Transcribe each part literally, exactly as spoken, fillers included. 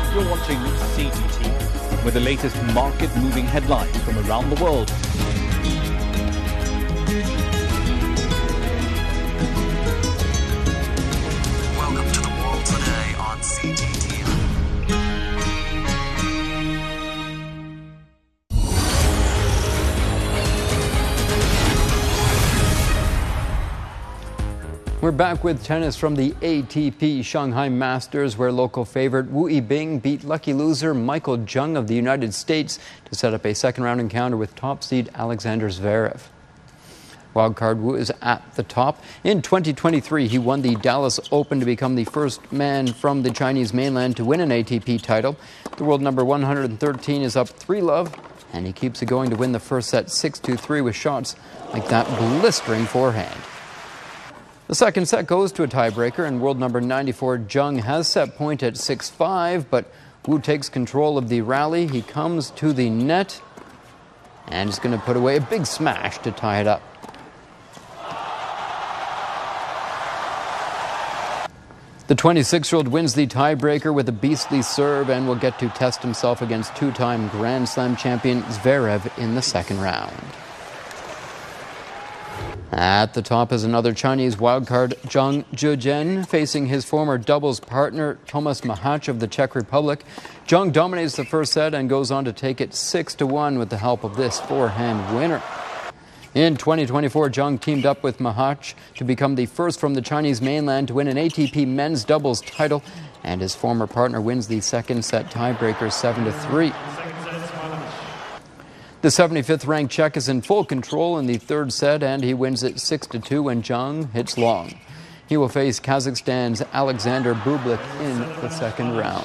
You're watching C G T with the latest market-moving headlines from around the world. Welcome to the world today on C G T. We're back with tennis from the A T P Shanghai Masters, where local favorite Wu Yibing beat lucky loser Michael Jung of the United States to set up a second-round encounter with top seed Alexander Zverev. Wildcard Wu is at the top. In twenty twenty-three, he won the Dallas Open to become the first man from the Chinese mainland to win an A T P title. The world number one hundred thirteen is up three love, and he keeps it going to win the first set six two three with shots like that blistering forehand. The second set goes to a tiebreaker, and world number ninety-four Jung has set point at six five, but Wu takes control of the rally. He comes to the net and is going to put away a big smash to tie it up. The twenty-six-year-old wins the tiebreaker with a beastly serve and will get to test himself against two-time Grand Slam champion Zverev in the second round. At the top is another Chinese wildcard, Zhang Zhezhen, facing his former doubles partner, Tomas Machac of the Czech Republic. Zhang dominates the first set and goes on to take it six to one with the help of this forehand winner. In twenty twenty-four, Zhang teamed up with Machac to become the first from the Chinese mainland to win an A T P men's doubles title, and his former partner wins the second set tiebreaker seven to three. The seventy-fifth ranked Czech is in full control in the third set, and he wins it six to two when Zhang hits long. He will face Kazakhstan's Alexander Bublik in the second round.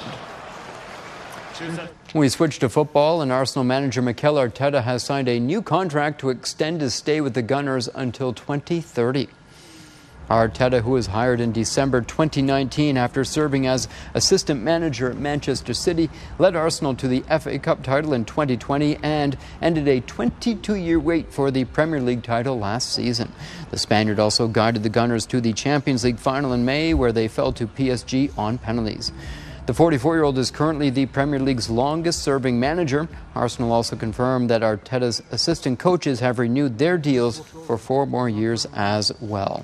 We switch to football, and Arsenal manager Mikel Arteta has signed a new contract to extend his stay with the Gunners until twenty thirty. Arteta, who was hired in December twenty nineteen after serving as assistant manager at Manchester City, led Arsenal to the F A Cup title in twenty twenty and ended a twenty-two-year wait for the Premier League title last season. The Spaniard also guided the Gunners to the Champions League final in May, where they fell to P S G on penalties. The forty-four-year-old is currently the Premier League's longest-serving manager. Arsenal also confirmed that Arteta's assistant coaches have renewed their deals for four more years as well.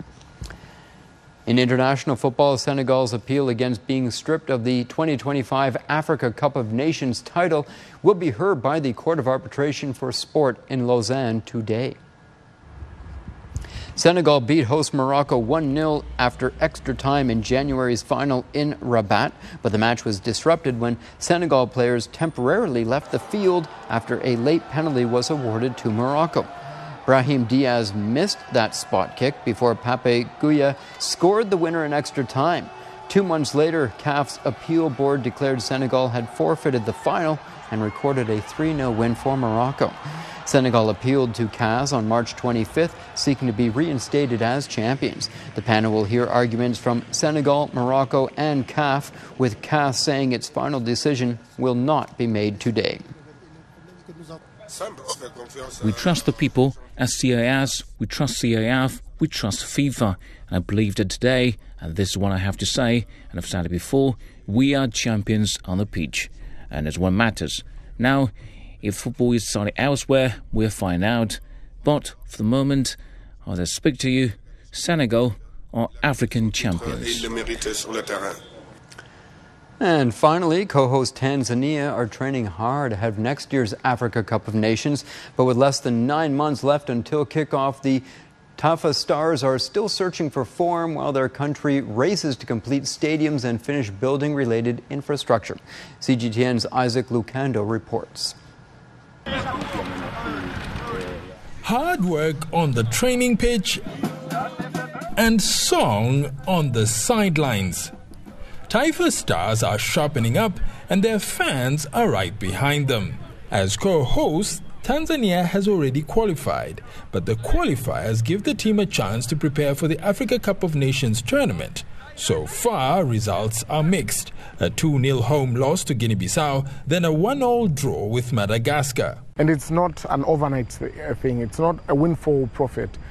In international football, Senegal's appeal against being stripped of the twenty twenty-five Africa Cup of Nations title will be heard by the Court of Arbitration for Sport in Lausanne today. Senegal beat host Morocco one nil after extra time in January's final in Rabat, but the match was disrupted when Senegal players temporarily left the field after a late penalty was awarded to Morocco. Brahim Diaz missed that spot kick before Pape Gueye scored the winner in extra time. Two months later, C A F's appeal board declared Senegal had forfeited the final and recorded a three nil win for Morocco. Senegal appealed to C A S on March twenty-fifth, seeking to be reinstated as champions. The panel will hear arguments from Senegal, Morocco, and C A F, with C A S saying its final decision will not be made today. We trust the people as C A S, we trust C A F, we trust FIFA. And I believe that today, and this is what I have to say, and I've said it before, we are champions on the pitch. And it's what matters. Now, if football is starting elsewhere, we'll find out. But for the moment, as I speak to you, Senegal are African champions. And finally, co-host Tanzania are training hard ahead of next year's Africa Cup of Nations. But with less than nine months left until kickoff, the Taifa Stars are still searching for form while their country races to complete stadiums and finish building related infrastructure. C G T N's Isaac Lucando reports. Hard work on the training pitch and song on the sidelines. Taifa Stars are sharpening up and their fans are right behind them. As co-hosts, Tanzania has already qualified, but the qualifiers give the team a chance to prepare for the Africa Cup of Nations tournament. So far, results are mixed. A two nil home loss to Guinea-Bissau, then a one all draw with Madagascar. And it's not an overnight thing. It's not a windfall profit.